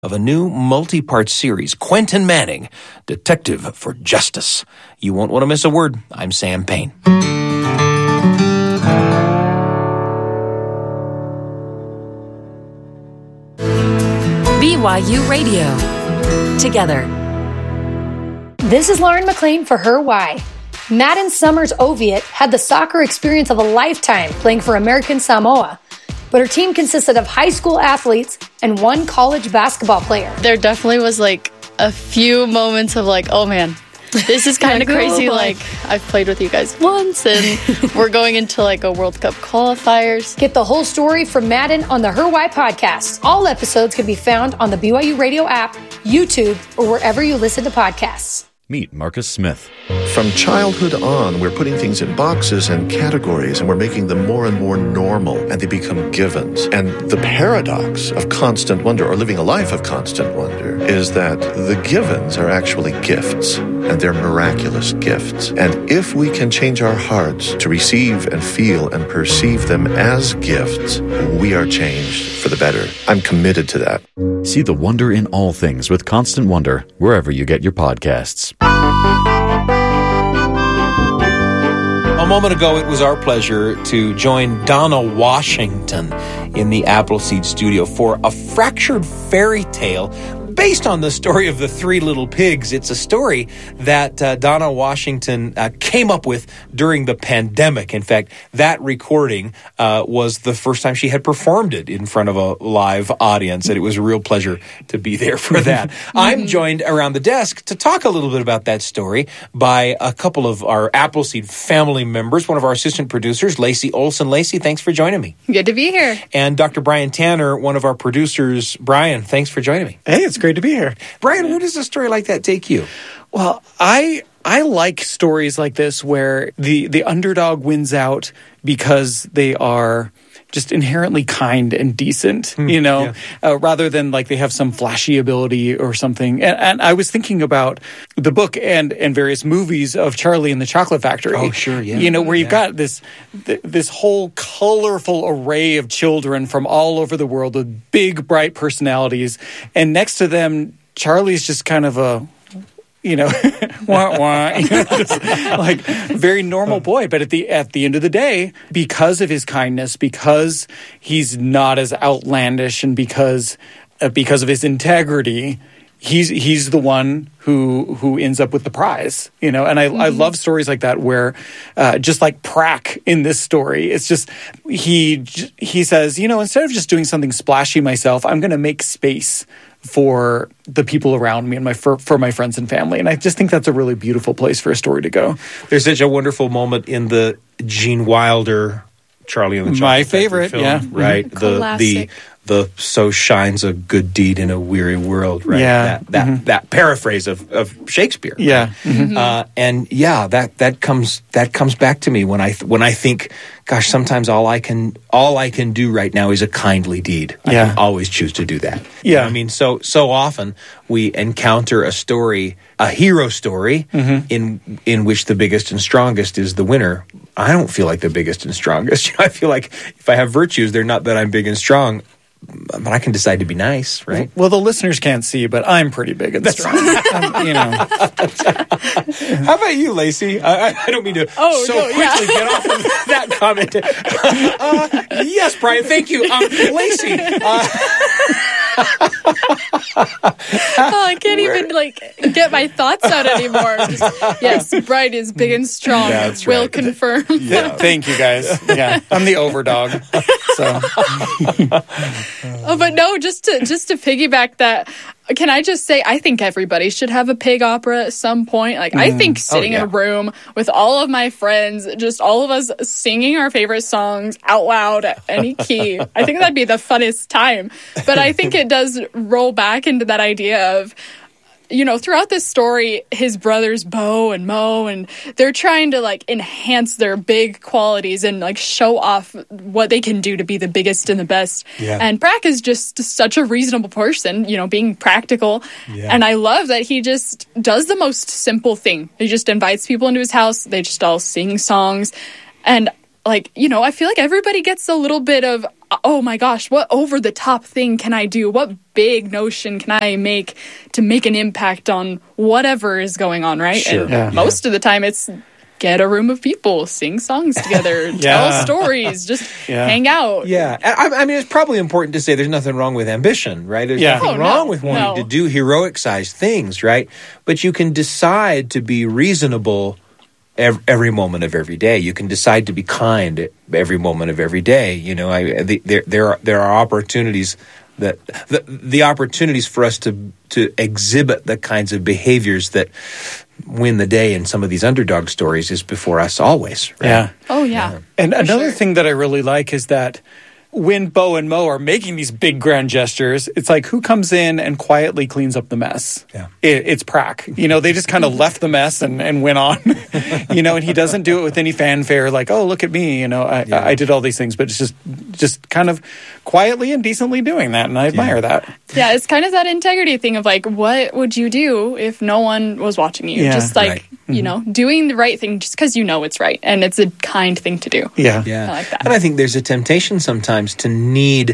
of a new multi-part series, Quentin Manning, Detective for Justice. You won't want to miss a word. I'm Sam Payne. BYU Radio. Together. This is Lauren McLean for Her Why. Madden Summers Oviatt had the soccer experience of a lifetime playing for American Samoa. But her team consisted of high school athletes and one college basketball player. There definitely was like a few moments of like, oh man, this is kind of crazy. Like, I've played with you guys once and we're going into like a World Cup qualifiers. Get the whole story from Madden on the Her Why podcast. All episodes can be found on the BYU Radio app, YouTube, or wherever you listen to podcasts. Meet Marcus Smith. From childhood on, we're putting things in boxes and categories, and we're making them more and more normal, and they become givens. And the paradox of constant wonder, or living a life of constant wonder, is that the givens are actually gifts, and they're miraculous gifts. And if we can change our hearts to receive and feel and perceive them as gifts, we are changed for the better. I'm committed to that. See the wonder in all things with Constant Wonder, wherever you get your podcasts. A moment ago, it was our pleasure to join Donna Washington in the Appleseed studio for a fractured fairy tale based on the story of the Three Little Pigs. It's a story that Donna Washington came up with during the pandemic. In fact, that recording was the first time she had performed it in front of a live audience, and it was a real pleasure to be there for that. I'm joined around the desk to talk a little bit about that story by a couple of our Appleseed family members, one of our assistant producers, Lacey Olson. Lacey, thanks for joining me. Good to be here. And Dr. Brian Tanner, one of our producers. Brian, thanks for joining me. Hey, it's great to be here. Brian, where does a story like that take you? Well, I like stories like this where the underdog wins out because they are just inherently kind and decent, rather than like they have some flashy ability or something. And I was thinking about the book and various movies of Charlie and the Chocolate Factory. Oh, sure, yeah. Where you've got this whole colorful array of children from all over the world with big, bright personalities. And next to them, Charlie's just kind of a wah, wah, just like very normal boy. But at the end of the day, because of his kindness, because he's not as outlandish, and because of his integrity, he's the one who ends up with the prize. And I love stories like that where just like Prak in this story, it's just he says, instead of just doing something splashy myself, I'm going to make space for the people around me and for my friends and family. And I just think that's a really beautiful place for a story to go. There's such a wonderful moment in the Gene Wilder Charlie and the Chocolate My Factory favorite, film, yeah. right? The so shines a good deed in a weary world, right? Yeah. That paraphrase of Shakespeare. Yeah. Right? That comes back to me when I think, gosh, sometimes all I can do right now is a kindly deed. I can always choose to do that. Yeah. I mean, so often we encounter a story, a hero story, in which the biggest and strongest is the winner. I don't feel like the biggest and strongest. I feel like if I have virtues, they're not that I'm big and strong, but I can decide to be nice, right? Well, the listeners can't see, but I'm pretty big and strong. How about you, Lacey? I don't mean to quickly get off of that comment. Yes, Brian, thank you. Lacey. I can't even get my thoughts out anymore. Yes, Brian is big and strong. That's Will right. confirm. Yeah, thank you guys. Yeah, I'm the overdog. So, but no, just to piggyback that. Can I just say, I think everybody should have a pig opera at some point. I think sitting in a room with all of my friends, just all of us singing our favorite songs out loud at any key, I think that'd be the funnest time. But I think it does roll back into that idea of, throughout this story, his brothers Bo and Mo, and they're trying to enhance their big qualities and show off what they can do to be the biggest and the best. Yeah. And Prak is just such a reasonable person, being practical. Yeah. And I love that he just does the most simple thing. He just invites people into his house. They just all sing songs. And I feel like everybody gets a little bit of oh my gosh, what over-the-top thing can I do? What big notion can I make to make an impact on whatever is going on, right? Sure. And most of the time it's get a room of people, sing songs together, tell stories, just hang out. Yeah. I mean, it's probably important to say there's nothing wrong with ambition, right? There's nothing wrong with wanting to do heroic-sized things, right? But you can decide to be reasonable every moment of every day. You can decide to be kind every moment of every day. You know, there are opportunities that the opportunities for us to exhibit the kinds of behaviors that win the day in some of these underdog stories is before us always. Right? Yeah. Oh, yeah. And another thing that I really like is that when Bo and Mo are making these big grand gestures, it's like, who comes in and quietly cleans up the mess? Yeah. It's Prak. You know, they just kind of left the mess and went on. You know, and he doesn't do it with any fanfare like, oh, look at me. You know, I did all these things. But it's just kind of quietly and decently doing that. And I admire that. Yeah, it's kind of that integrity thing of like, what would you do if no one was watching you? Yeah. Just like, you know, doing the right thing just because you know it's right. And it's a kind thing to do. Yeah. Yeah. I like that. And I think there's a temptation sometimes to need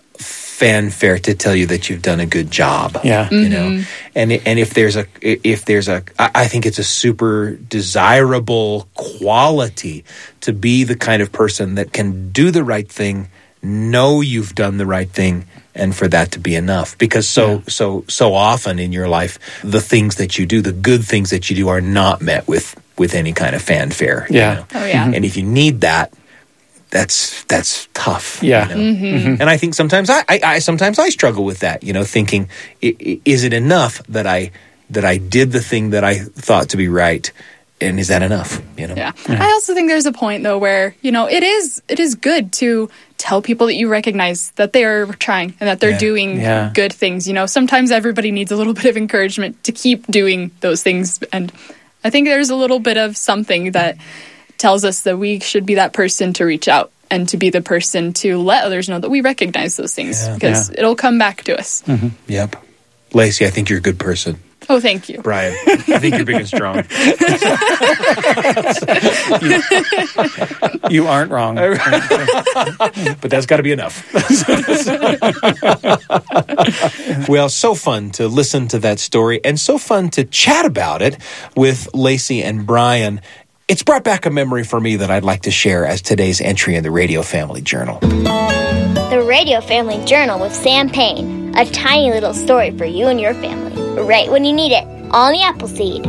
fanfare to tell you that you've done a good job. Yeah. You know, and if there's a, I think it's a super desirable quality to be the kind of person that can do the right thing, know you've done the right thing, and for that to be enough. Because so often in your life, the things that you do, the good things that you do, are not met with any kind of fanfare. Yeah. You know? Oh, yeah. And if you need that, that's tough. Yeah. You know? And I think sometimes I struggle with that, you know, thinking, is it enough that I did the thing that I thought to be right? And is that enough? You know? Yeah. I also think there's a point though where, you know, it is good to tell people that you recognize that they are trying and that they're doing good things. You know, sometimes everybody needs a little bit of encouragement to keep doing those things. And I think there's a little bit of something that tells us that we should be that person to reach out and to be the person to let others know that we recognize those things because it'll come back to us. Yep. Lacey, I think you're a good person. Oh, thank you. Brian, I think you're big and strong. You aren't wrong. But that's got to be enough. Well, so fun to listen to that story and so fun to chat about it with Lacey and Brian. It's brought back a memory for me that I'd like to share as today's entry in the Radio Family Journal. The Radio Family Journal with Sam Payne. A tiny little story for you and your family. Right when you need it. On the Appleseed.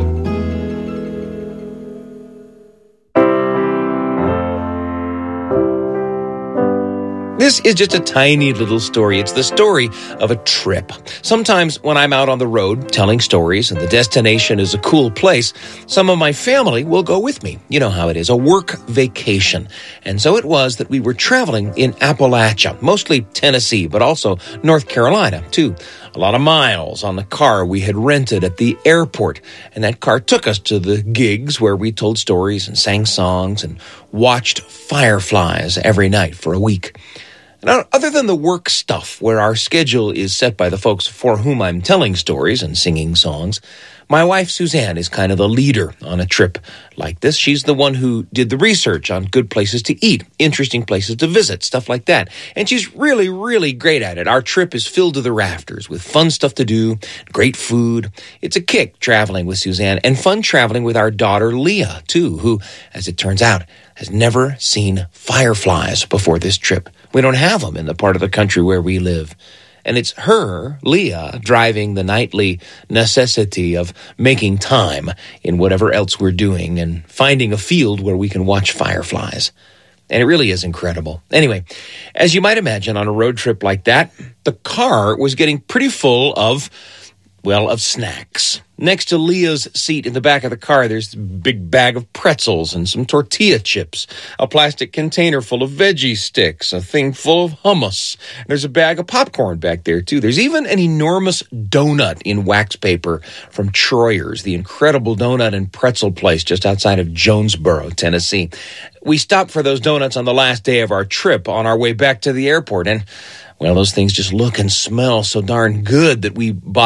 This is just a tiny little story. It's the story of a trip. Sometimes when I'm out on the road telling stories and the destination is a cool place, some of my family will go with me. You know how it is, a work vacation. And so it was that we were traveling in Appalachia, mostly Tennessee, but also North Carolina, too. A lot of miles on the car we had rented at the airport. And that car took us to the gigs where we told stories and sang songs and watched fireflies every night for a week. Now, other than the work stuff, where our schedule is set by the folks for whom I'm telling stories and singing songs, my wife, Suzanne, is kind of the leader on a trip like this. She's the one who did the research on good places to eat, interesting places to visit, stuff like that. And she's really, really great at it. Our trip is filled to the rafters with fun stuff to do, great food. It's a kick traveling with Suzanne and fun traveling with our daughter, Leah, too, who, as it turns out, has never seen fireflies before this trip. We don't have them in the part of the country where we live. And it's her, Leah, driving the nightly necessity of making time in whatever else we're doing and finding a field where we can watch fireflies. And it really is incredible. Anyway, as you might imagine on a road trip like that, the car was getting pretty full of snacks. Next to Leah's seat in the back of the car, there's a big bag of pretzels and some tortilla chips, a plastic container full of veggie sticks, a thing full of hummus. There's a bag of popcorn back there, too. There's even an enormous donut in wax paper from Troyer's, the incredible donut and pretzel place just outside of Jonesboro, Tennessee. We stopped for those donuts on the last day of our trip on our way back to the airport, and well, those things just look and smell so darn good that we bought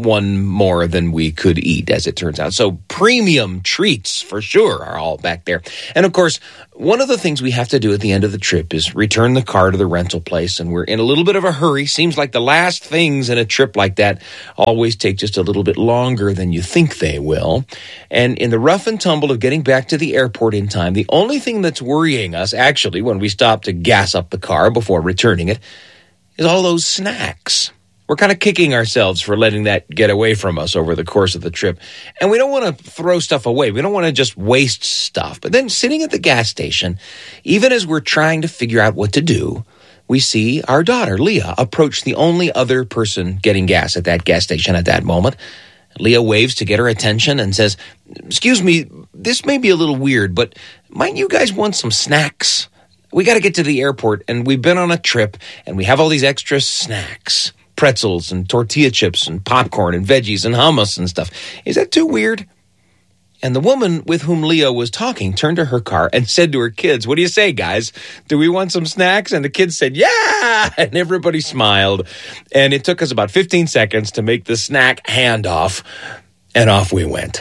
one more than we could eat, as it turns out. So premium treats, for sure, are all back there. And, of course, one of the things we have to do at the end of the trip is return the car to the rental place, and we're in a little bit of a hurry. Seems like the last things in a trip like that always take just a little bit longer than you think they will. And in the rough and tumble of getting back to the airport in time, the only thing that's worrying us, actually, when we stop to gas up the car before returning it, is all those snacks. We're kind of kicking ourselves for letting that get away from us over the course of the trip. And we don't want to throw stuff away. We don't want to just waste stuff. But then sitting at the gas station, even as we're trying to figure out what to do, we see our daughter, Leah, approach the only other person getting gas at that gas station at that moment. Leah waves to get her attention and says, "Excuse me, this may be a little weird, but might you guys want some snacks? We got to get to the airport, and we've been on a trip, and we have all these extra snacks. Pretzels and tortilla chips and popcorn and veggies and hummus and stuff. Is that too weird?" And the woman with whom Leah was talking turned to her car and said to her kids, "What do you say, guys? Do we want some snacks?" And the kids said, "Yeah!" And everybody smiled. And it took us about 15 seconds to make the snack handoff, and off we went.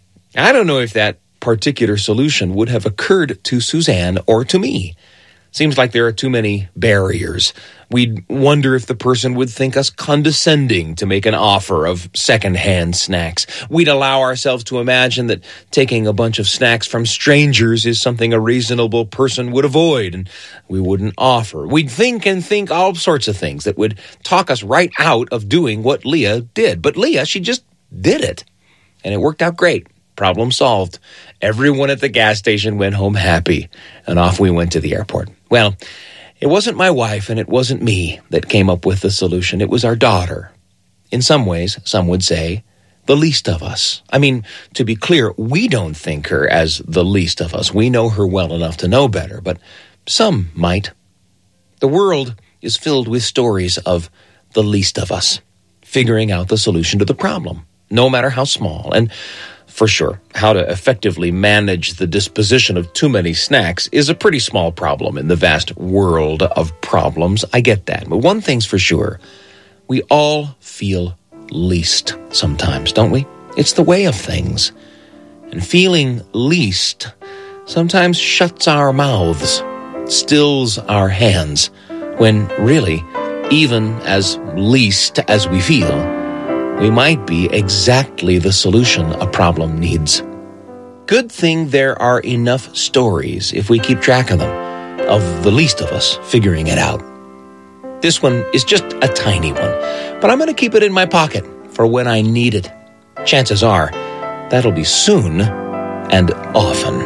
I don't know if that particular solution would have occurred to Suzanne or to me. Seems like there are too many barriers. We'd wonder if the person would think us condescending to make an offer of secondhand snacks. We'd allow ourselves to imagine that taking a bunch of snacks from strangers is something a reasonable person would avoid, and we wouldn't offer. We'd think all sorts of things that would talk us right out of doing what Leah did. But Leah, she just did it, and it worked out great. Problem solved. Everyone at the gas station went home happy, and off we went to the airport. Well, it wasn't my wife and it wasn't me that came up with the solution. It was our daughter. In some ways, some would say, the least of us. I mean, to be clear, we don't think her as the least of us. We know her well enough to know better, but some might. The world is filled with stories of the least of us figuring out the solution to the problem, no matter how small. And for sure, how to effectively manage the disposition of too many snacks is a pretty small problem in the vast world of problems. I get that. But one thing's for sure, we all feel least sometimes, don't we? It's the way of things. And feeling least sometimes shuts our mouths, stills our hands, when really, even as least as we feel, we might be exactly the solution a problem needs. Good thing there are enough stories, if we keep track of them, of the least of us figuring it out. This one is just a tiny one, but I'm going to keep it in my pocket for when I need it. Chances are that'll be soon and often.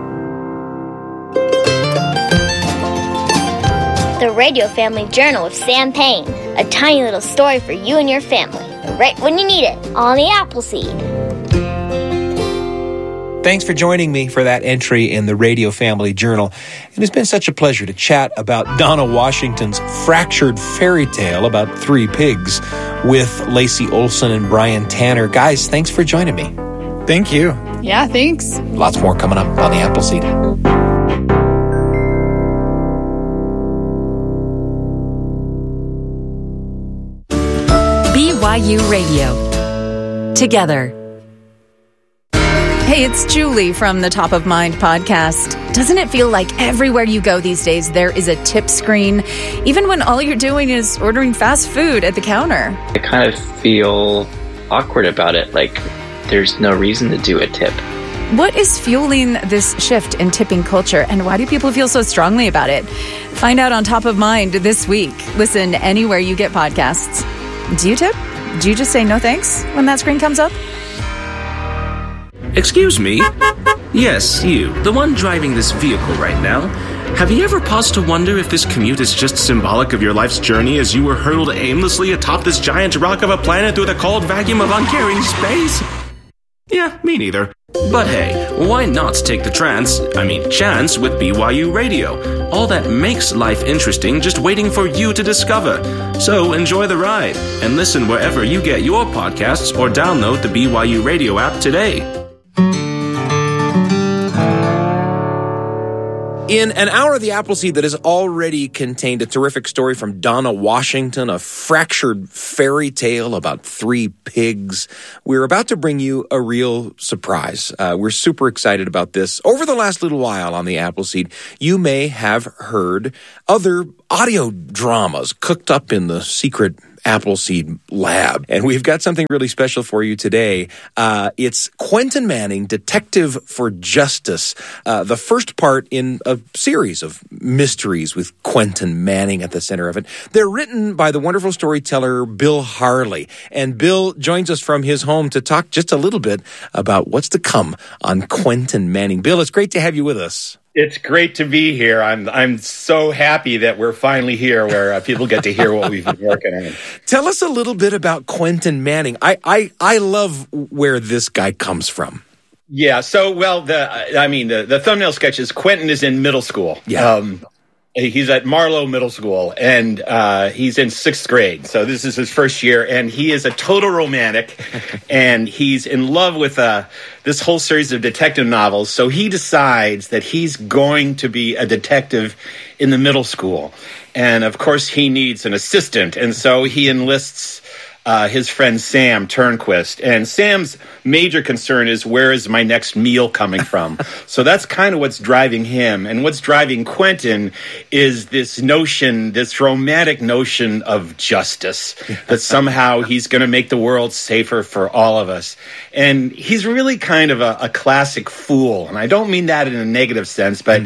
The Radio Family Journal with Sam Payne. A tiny little story for you and your family, right when you need it, on the Appleseed. Thanks for joining me for that entry in the Radio Family Journal. It has been such a pleasure to chat about Donna Washington's fractured fairy tale about three pigs with Lacey Olson and Brian Tanner. Guys, thanks for joining me. Thank you. Yeah, thanks. Lots more coming up on the Appleseed. BYU Radio. Together. Hey, it's Julie from the Top of Mind podcast. Doesn't it feel like everywhere you go these days, there is a tip screen, even when all you're doing is ordering fast food at the counter? I kind of feel awkward about it, like there's no reason to do a tip. What is fueling this shift in tipping culture, and why do people feel so strongly about it? Find out on Top of Mind this week. Listen anywhere you get podcasts. Do you tip? Do you just say no thanks when that screen comes up? Excuse me? Yes, you, the one driving this vehicle right now. Have you ever paused to wonder if this commute is just symbolic of your life's journey as you were hurled aimlessly atop this giant rock of a planet through the cold vacuum of uncaring space? Yeah, me neither. But hey, why not take the chance with BYU Radio? All that makes life interesting just waiting for you to discover. So enjoy the ride and listen wherever you get your podcasts or download the BYU Radio app today. In an hour of the Appleseed that has already contained a terrific story from Donna Washington, a fractured fairy tale about 3 pigs, we're about to bring you a real surprise. We're super excited about this. Over the last little while on the Appleseed, you may have heard other audio dramas cooked up in the secret Appleseed lab. And we've got something really special for you today. It's Quentin Manning, Detective for Justice, the first part in a series of mysteries with Quentin Manning at the center of it. They're written by the wonderful storyteller Bill Harley. And Bill joins us from his home to talk just a little bit about what's to come on Quentin Manning. Bill, it's great to have you with us. It's great to be here. I'm so happy that we're finally here where people get to hear what we've been working on. Tell us a little bit about Quentin Manning. I love where this guy comes from. Yeah, so, well, the thumbnail sketch is Quentin is in middle school. Yeah. He's at Marlowe Middle School, and he's in 6th grade. So this is his first year, and he is a total romantic, and he's in love with this whole series of detective novels. So he decides that he's going to be a detective in the middle school. And, of course, he needs an assistant, and so he enlists his friend Sam Turnquist. And Sam's major concern is, where is my next meal coming from? So that's kind of what's driving him. And what's driving Quentin is this notion, this romantic notion of justice, that somehow he's going to make the world safer for all of us. And he's really kind of a classic fool. And I don't mean that in a negative sense, but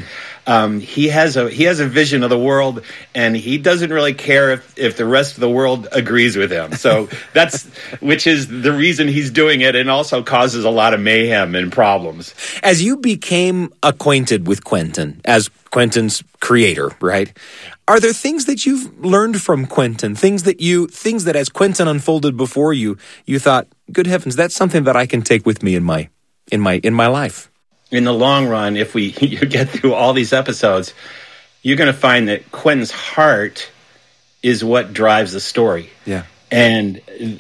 he has a vision of the world, and he doesn't really care if the rest of the world agrees with him. So which is the reason he's doing it, and also causes a lot of mayhem and problems. As you became acquainted with Quentin as Quentin's creator, right? Are there things that you've learned from Quentin? Things that as Quentin unfolded before you, you thought, good heavens, that's something that I can take with me in my life. In the long run, if you get through all these episodes, you're going to find that Quentin's heart is what drives the story. Yeah. And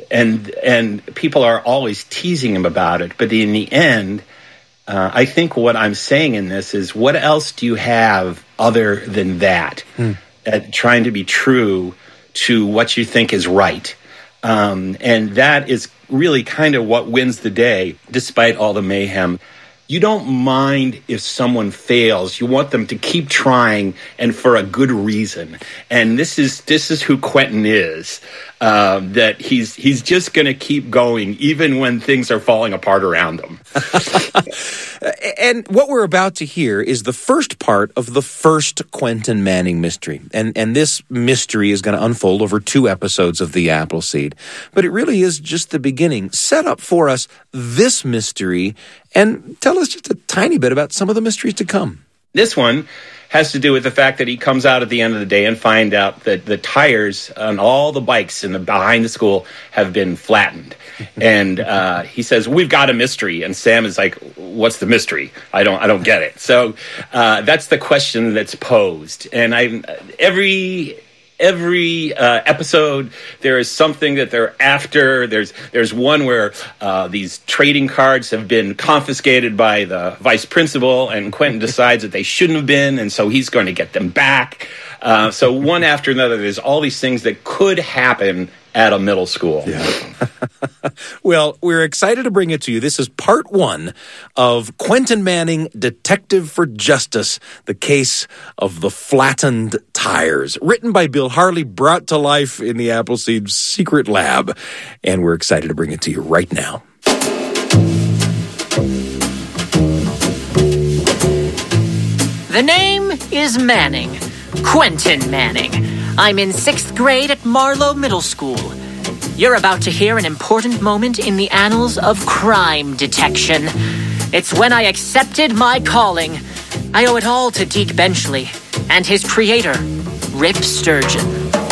people are always teasing him about it. But in the end, I think what I'm saying in this is, what else do you have other than that? Trying to be true to what you think is right. And that is really kind of what wins the day, despite all the mayhem. You don't mind if someone fails. You want them to keep trying, and for a good reason. And this is who Quentin is. That he's just going to keep going even when things are falling apart around him. And what we're about to hear is the first part of the first Quentin Manning mystery. And this mystery is going to unfold over 2 episodes of The Appleseed. But it really is just the beginning. Set up for us this mystery and tell us just a tiny bit about some of the mysteries to come. This one has to do with the fact that he comes out at the end of the day and find out that the tires on all the bikes behind the school have been flattened. And he says, "We've got a mystery." And Sam is like, "What's the mystery? I don't get it." So that's the question that's posed. And every episode, there is something that they're after. There's one where these trading cards have been confiscated by the vice principal, and Quentin decides that they shouldn't have been, and so he's going to get them back. So one after another, there's all these things that could happen at a middle school. Yeah. Well, we're excited to bring it to you. This is part 1 of Quentin Manning, Detective for Justice, the case of the flattened tires. Written by Bill Harley, brought to life in the Appleseed secret lab. And we're excited to bring it to you right now. The name is Manning. Quentin Manning. I'm in 6th grade at Marlowe Middle School. You're about to hear an important moment in the annals of crime detection. It's when I accepted my calling. I owe it all to Deke Benchley and his creator, Rip Sturgeon.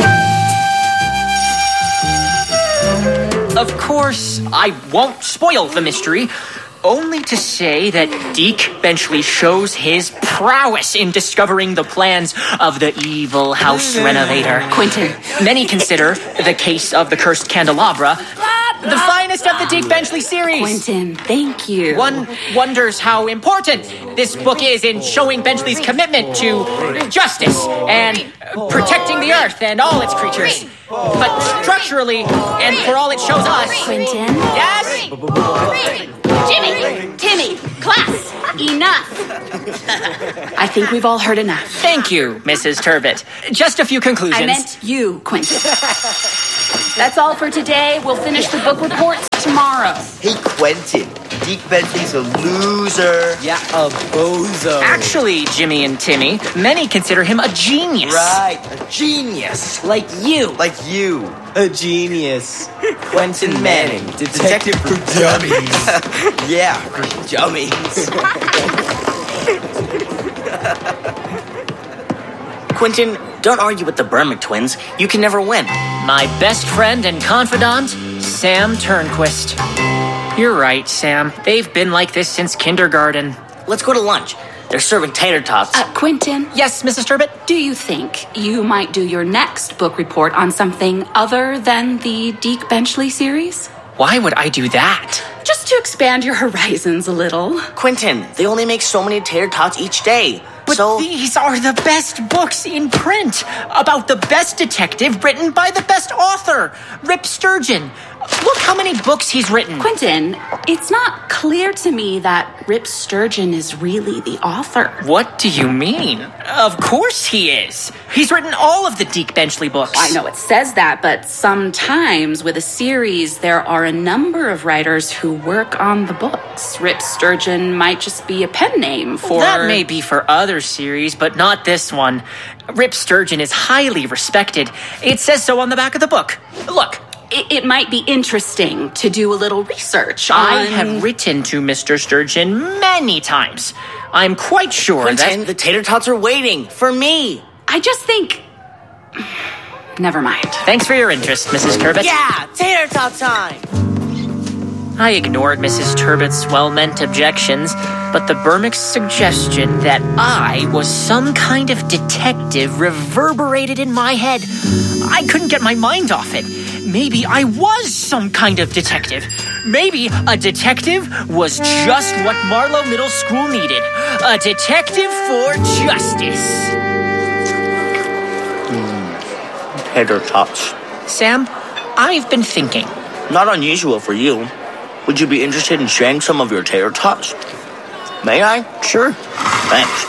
Of course, I won't spoil the mystery, only to say that Deke Benchley shows his prowess in discovering the plans of the evil house renovator. Quentin. Many consider the case of the cursed candelabra The finest of the Deke Benchley series. Quentin, thank you. One wonders how important this book is in showing Benchley's commitment to justice and protecting the earth and all its creatures. But structurally, and for all it shows us... Quentin? Yes? Jimmy! Timmy! Class! Enough! I think we've all heard enough. Thank you, Mrs. Turbot. Just a few conclusions. I meant you, Quentin. That's all for today. We'll finish the book reports tomorrow. Hey, Quentin. Deke Benchley's a loser. Yeah, a bozo. Actually, Jimmy and Timmy, many consider him a genius. Right, a genius. Like you. Like you. A genius. Quentin Manning, detective for dummies. Yeah, for dummies. Quentin, don't argue with the Burmick twins. You can never win. My best friend and confidant, Sam Turnquist. You're right, Sam. They've been like this since kindergarten. Let's go to lunch. They're serving tater tots. Quentin? Yes, Mrs. Turbot? Do you think you might do your next book report on something other than the Deke Benchley series? Why would I do that? Just to expand your horizons a little. Quentin, they only make so many tater tots each day. But these are the best books in print about the best detective written by the best author, Rip Sturgeon. Look how many books he's written. Quentin, it's not clear to me that Rip Sturgeon is really the author. What do you mean? Of course he is. He's written all of the Deke Benchley books. I know it says that, but sometimes with a series, there are a number of writers who work on the books. Rip Sturgeon might just be a pen name for... That may be for other series, but not this one. Rip Sturgeon is highly respected. It says so on the back of the book. Look. It might be interesting to do a little research on... I have written to Mr. Sturgeon many times. I'm quite sure Quentin, the tater tots are waiting for me. I just think... Never mind. Thanks for your interest, Mrs. Turbot. Yeah, tater tot time. I ignored Mrs. Turbot's well-meant objections, but the Burmick's suggestion that I was some kind of detective reverberated in my head. I couldn't get my mind off it. Maybe I was some kind of detective. Maybe a detective was just what Marlowe Middle School needed. A detective for justice. Tater tots. Sam, I've been thinking. Not unusual for you. Would you be interested in sharing some of your tater tots? May I? Sure. Thanks.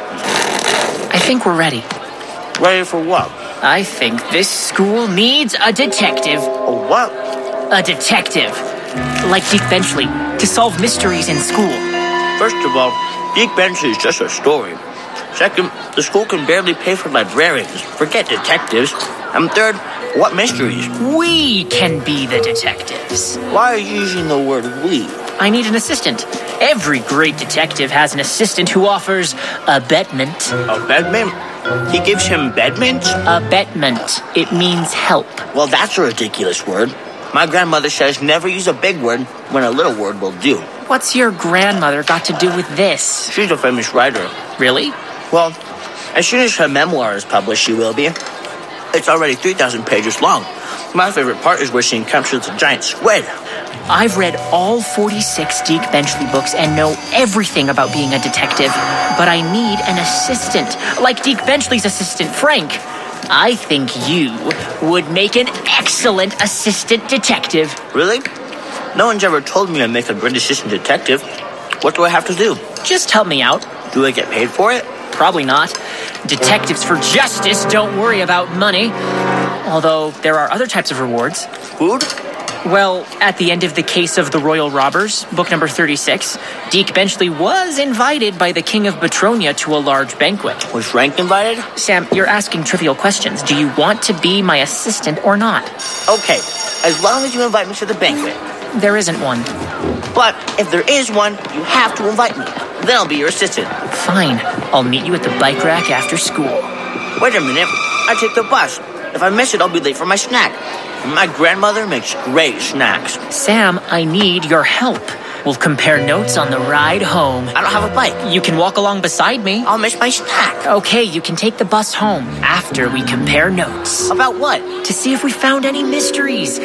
I think we're ready. Ready for what? I think this school needs a detective. A what? A detective. Like Deke Benchley, to solve mysteries in school. First of all, Deke Benchley is just a story. Second, the school can barely pay for librarians. Forget detectives. And third, what mysteries? We can be the detectives. Why are you using the word we? I need an assistant. Every great detective has an assistant who offers abetment. Abetment? He gives him bedment? Abetment. It means help. Well, that's a ridiculous word. My grandmother says never use a big word when a little word will do. What's your grandmother got to do with this? She's a famous writer. Really? Well, as soon as her memoir is published, she will be. It's already 3,000 pages long. My favorite part is where she encounters the giant squid. I've read all 46 Deke Benchley books and know everything about being a detective. But I need an assistant, like Deke Benchley's assistant, Frank. I think you would make an excellent assistant detective. Really? No one's ever told me I'd make a great assistant detective. What do I have to do? Just help me out. Do I get paid for it? Probably not. Detectives for justice don't worry about money. Although there are other types of rewards. Food? Well, at the end of The Case of the Royal Robbers, book number 36, Deke Benchley was invited by the King of Betronia to a large banquet. Was Frank invited? Sam, you're asking trivial questions. Do you want to be my assistant or not? Okay, as long as you invite me to the banquet. There isn't one. But if there is one, you have to invite me. Then I'll be your assistant. Fine. I'll meet you at the bike rack after school. Wait a minute. I take the bus. If I miss it, I'll be late for my snack. My grandmother makes great snacks. Sam, I need your help. We'll compare notes on the ride home. I don't have a bike. You can walk along beside me. I'll miss my snack. Okay, you can take the bus home after we compare notes. About what? To see if we found any mysteries.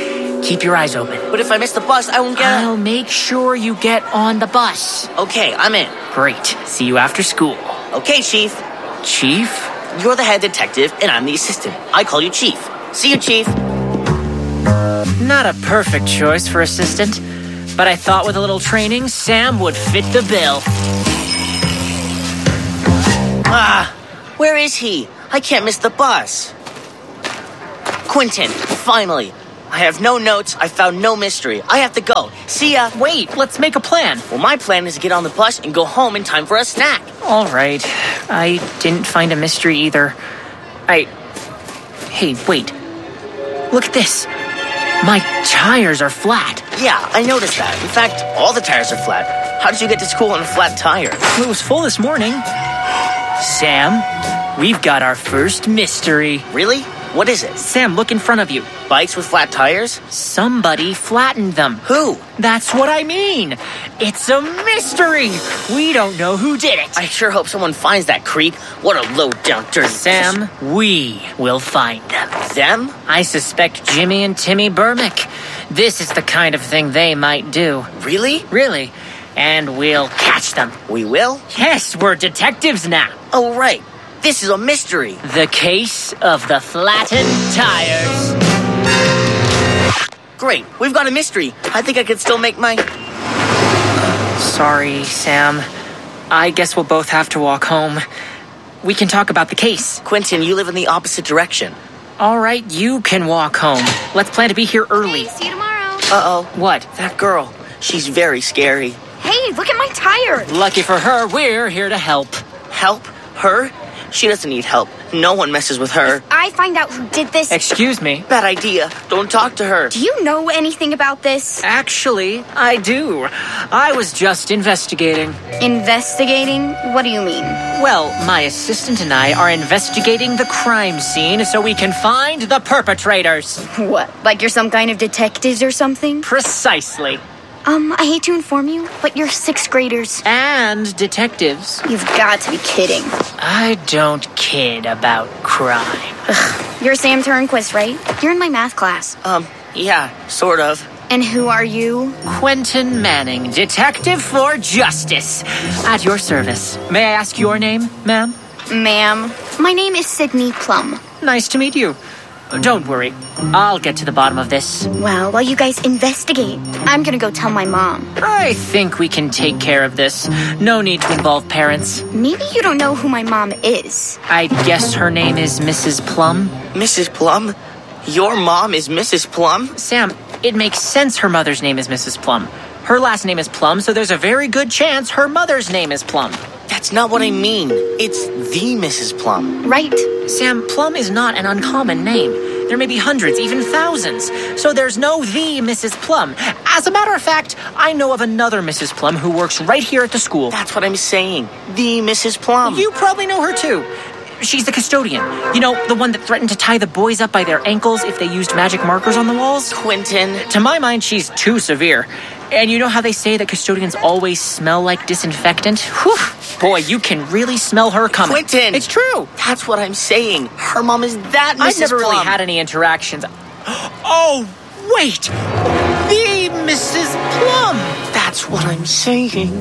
Keep your eyes open. But if I miss the bus, I won't get... I'll make sure you get on the bus. Okay, I'm in. Great. See you after school. Okay, Chief. Chief? You're the head detective, and I'm the assistant. I call you Chief. See you, Chief. Not a perfect choice for assistant, but I thought with a little training, Sam would fit the bill. Where is he? I can't miss the bus. Quentin, finally. I have no notes. I found no mystery. I have to go. See ya. Wait, let's make a plan. Well, my plan is to get on the bus and go home in time for a snack. All right. I didn't find a mystery either. Hey, wait. Look at this. My tires are flat. Yeah, I noticed that. In fact, all the tires are flat. How did you get to school on a flat tire? Well, it was full this morning. Sam, we've got our first mystery. Really? What is it? Sam, look in front of you. Bikes with flat tires? Somebody flattened them. Who? That's what I mean. It's a mystery. We don't know who did it. I sure hope someone finds that creep. What a low-down dirty... Sam, we will find them. Them? I suspect Jimmy and Timmy Burmick. This is the kind of thing they might do. Really? Really. And we'll catch them. We will? Yes, we're detectives now. Oh, right. This is a mystery. The case of the flattened tires. Great. We've got a mystery. I think I could still make my... Sorry, Sam. I guess we'll both have to walk home. We can talk about the case. Quentin, you live in the opposite direction. All right, you can walk home. Let's plan to be here early. Hey, see you tomorrow. Uh-oh. What? That girl. She's very scary. Hey, look at my tire. Lucky for her, we're here to help. Help? Her? She doesn't need help. No one messes with her. If I find out who did this... Excuse me? Bad idea. Don't talk to her. Do you know anything about this? Actually, I do. I was just investigating. Investigating? What do you mean? Well, my assistant and I are investigating the crime scene so we can find the perpetrators. What? Like you're some kind of detectives or something? Precisely. I hate to inform you, but you're 6th graders. And detectives. You've got to be kidding. I don't kid about crime. Ugh. You're Sam Turnquist, right? You're in my math class. Yeah, sort of. And who are you? Quentin Manning, detective for justice. At your service. May I ask your name, ma'am? Ma'am, my name is Sydney Plum. Nice to meet you. Don't worry. I'll get to the bottom of this. Well, while you guys investigate, I'm gonna go tell my mom. I think we can take care of this. No need to involve parents. Maybe you don't know who my mom is. I guess her name is Mrs. Plum. Mrs. Plum? Your mom is Mrs. Plum? Sam, it makes sense her mother's name is Mrs. Plum. Her last name is Plum, so there's a very good chance her mother's name is Plum. That's not what I mean. It's the Mrs. Plum. Right. Sam, Plum is not an uncommon name. There may be hundreds, even thousands. So there's no the Mrs. Plum. As a matter of fact, I know of another Mrs. Plum who works right here at the school. That's what I'm saying. The Mrs. Plum. You probably know her too. She's the custodian. You know, the one that threatened to tie the boys up by their ankles if they used magic markers on the walls? Quentin. To my mind, she's too severe. And you know how they say that custodians always smell like disinfectant? Whew. Boy, you can really smell her coming. Quentin! It's true. That's what I'm saying. Her mom is that Mrs. I've never Plum. really had any interactions. Oh, wait! The Mrs. Plum! That's what I'm saying.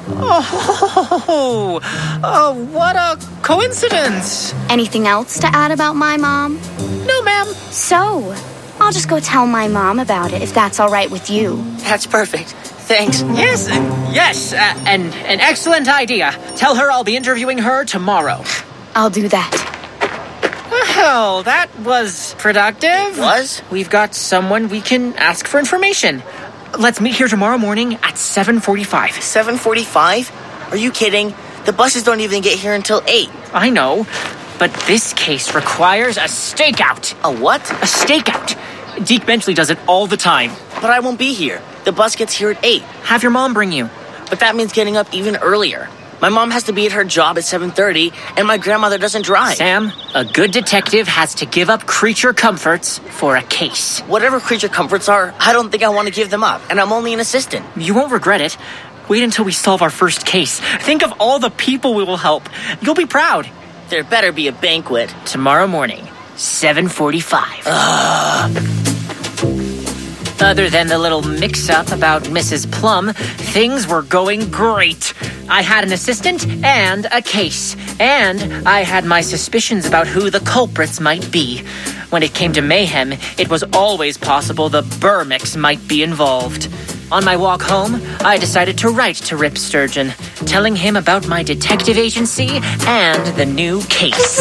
Oh, what a coincidence. Anything else to add about my mom? No, ma'am. So, I'll just go tell my mom about it if that's all right with you. That's perfect. Thanks. Yes, an excellent idea. Tell her I'll be interviewing her tomorrow. I'll do that. Well, that was productive. It was? We've got someone we can ask for information. Let's meet here tomorrow morning at 7:45. 7:45? Are you kidding? The buses don't even get here until 8. I know, but this case requires a stakeout. A what? A stakeout. Deke Benchley does it all the time. But I won't be here. The bus gets here at 8. Have your mom bring you. But that means getting up even earlier. My mom has to be at her job at 7:30, and my grandmother doesn't drive. Sam, a good detective has to give up creature comforts for a case. Whatever creature comforts are, I don't think I want to give them up, and I'm only an assistant. You won't regret it. Wait until we solve our first case. Think of all the people we will help. You'll be proud. There better be a banquet. Tomorrow morning, 7:45. Other than the little mix-up about Mrs. Plum, things were going great. I had an assistant and a case, and I had my suspicions about who the culprits might be. When it came to mayhem, it was always possible the Burmix might be involved. On my walk home, I decided to write to Rip Sturgeon, telling him about my detective agency and the new case.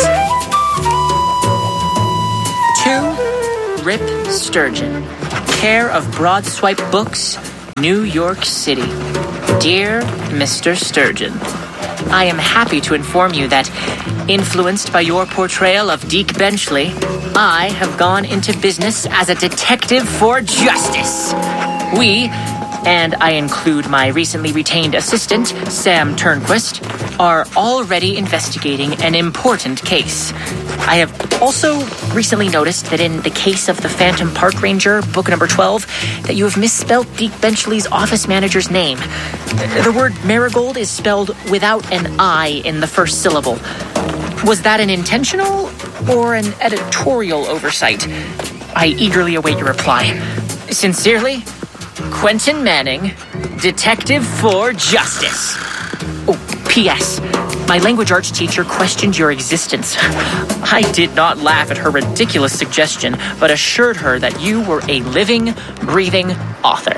To Rip Sturgeon, care of Broadswipe Books, New York City. Dear Mr. Sturgeon, I am happy to inform you that, influenced by your portrayal of Deke Benchley, I have gone into business as a detective for justice. We, and I include my recently retained assistant, Sam Turnquist, are already investigating an important case. I have also recently noticed that in the case of the Phantom Park Ranger, book number 12, that you have misspelled Deke Benchley's office manager's name. The word marigold is spelled without an I in the first syllable. Was that an intentional or an editorial oversight? I eagerly await your reply. Sincerely, Quentin Manning, Detective for Justice. Oh, P.S. My language arts teacher questioned your existence. I did not laugh at her ridiculous suggestion, but assured her that you were a living, breathing author.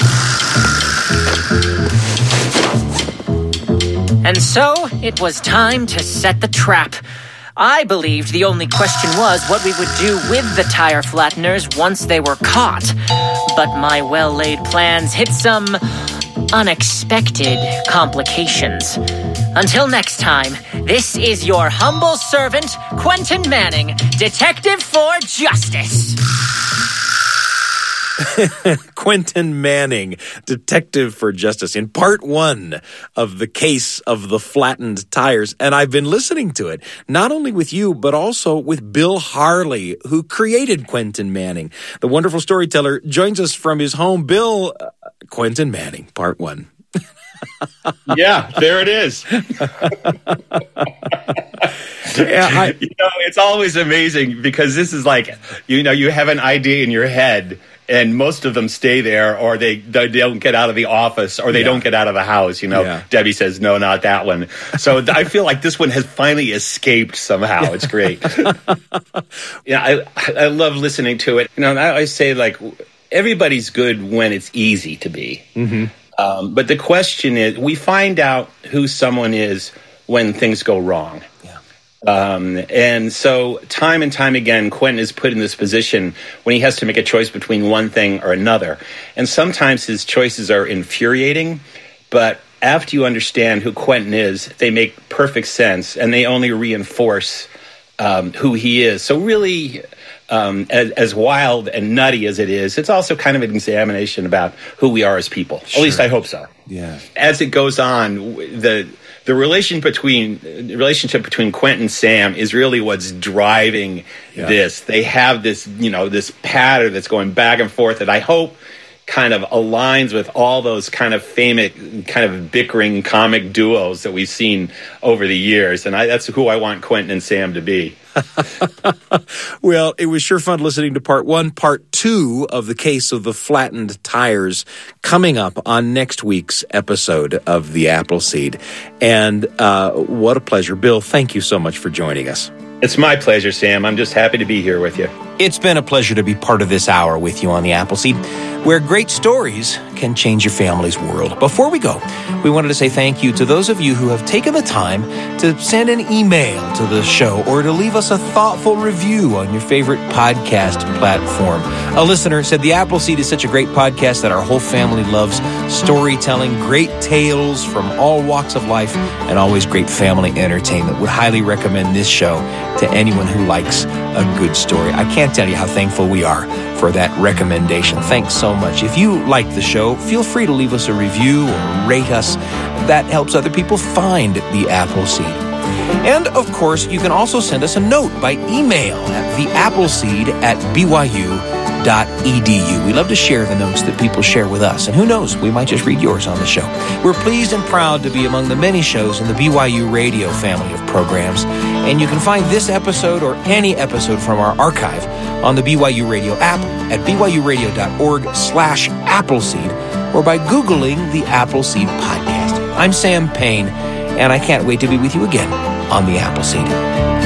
And so, it was time to set the trap. I believed the only question was what we would do with the tire flatteners once they were caught. But my well-laid plans hit some unexpected complications. Until next time, this is your humble servant, Quentin Manning, Detective for Justice. Quentin Manning, Detective for Justice, in part 1 of the case of the flattened tires. And I've been listening to it, not only with you, but also with Bill Harley, who created Quentin Manning. The wonderful storyteller joins us from his home. Bill, Quentin Manning, part 1. Yeah, there it is. It's always amazing because this is like, you have an idea in your head and most of them stay there or they don't get out of the office or they don't get out of the house. Debbie says, no, not that one. So I feel like this one has finally escaped somehow. It's great. I love listening to it. I always say, like, everybody's good when it's easy to be. Mm-hmm. But the question is, we find out who someone is when things go wrong. And so time and time again, Quentin is put in this position when he has to make a choice between one thing or another. And sometimes his choices are infuriating, but after you understand who Quentin is, they make perfect sense and they only reinforce who he is. So really, as wild and nutty as it is, it's also kind of an examination about who we are as people. Sure. At least I hope so. Yeah. As it goes on, the relationship between Quentin and Sam is really what's driving this. They have this, this pattern that's going back and forth that I hope kind of aligns with all those kind of famous, kind of bickering comic duos that we've seen over the years. And that's who I want Quentin and Sam to be. Well, it was sure fun listening to part 1. Part 2 of the case of the flattened tires coming up on next week's episode of The Appleseed. And what a pleasure. Bill, thank you so much for joining us. It's my pleasure, Sam. I'm just happy to be here with you. It's been a pleasure to be part of this hour with you on The Appleseed, where great stories can change your family's world. Before we go, we wanted to say thank you to those of you who have taken the time to send an email to the show or to leave us a thoughtful review on your favorite podcast platform. A listener said The Appleseed is such a great podcast that our whole family loves storytelling, great tales from all walks of life, and always great family entertainment. Would highly recommend this show to anyone who likes a good story. I can't tell you how thankful we are for that recommendation. Thanks so much. If you like the show, feel free to leave us a review or rate us. That helps other people find The Appleseed. And, of course, you can also send us a note by email at theappleseed@byu.edu. We love to share the notes that people share with us. And who knows, we might just read yours on the show. We're pleased and proud to be among the many shows in the BYU Radio family of programs. And you can find this episode or any episode from our archive on the BYU Radio app at byuradio.org/Appleseed or by Googling the Appleseed Podcast. I'm Sam Payne, and I can't wait to be with you again on the Appleseed.